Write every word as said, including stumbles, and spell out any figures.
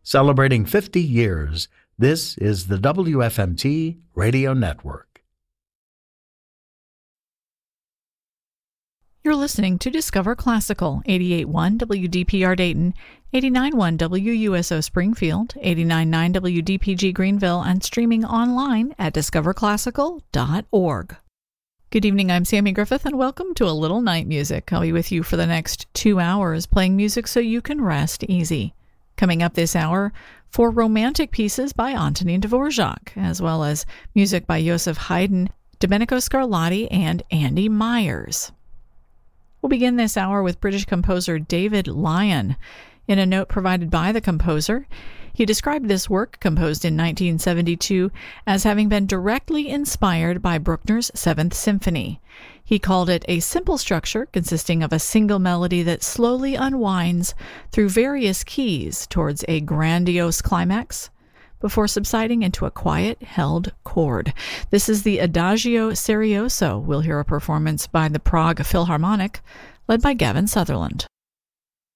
Celebrating fifty years, this is the W F M T Radio Network. You're listening to Discover Classical, eighty-eight point one W D P R Dayton, eighty-nine point one W U S O Springfield, eighty-nine point nine W D P G Greenville, and streaming online at discover classical dot org. Good evening, I'm Sammy Griffith, and welcome to A Little Night Music. I'll be with you for the next two hours, playing music so you can rest easy. Coming up this hour, four romantic pieces by Antonin Dvorak, as well as music by Joseph Haydn, Domenico Scarlatti, and Andy Myers. We'll begin this hour with British composer David Lyon. In a note provided by the composer, he described this work, composed in nineteen seventy-two, as having been directly inspired by Bruckner's Seventh Symphony. He called it a simple structure consisting of a single melody that slowly unwinds through various keys towards a grandiose climax before subsiding into a quiet, held chord. This is the Adagio Serioso. We'll hear a performance by the Prague Philharmonic, led by Gavin Sutherland.